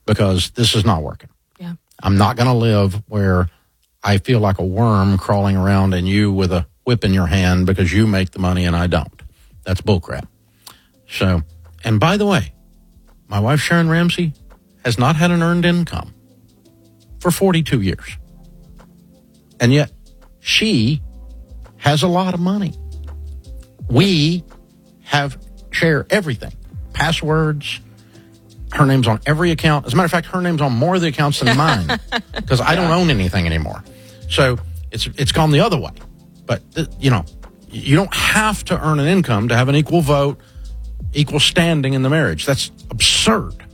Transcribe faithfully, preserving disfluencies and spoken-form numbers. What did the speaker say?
because this is not working. Yeah. I'm not going to live where I feel like a worm crawling around and you with a whip in your hand because you make the money and I don't. That's bullcrap. So, and by the way, my wife Sharon Ramsey has not had an earned income for forty-two years. And yet she has a lot of money. We have share everything. Passwords. Her name's on every account. As a matter of fact, her name's on more of the accounts than mine because I don't own anything anymore. So it's it's gone the other way. But, uh, you know, you don't have to earn an income to have an equal vote, equal standing in the marriage. That's absurd.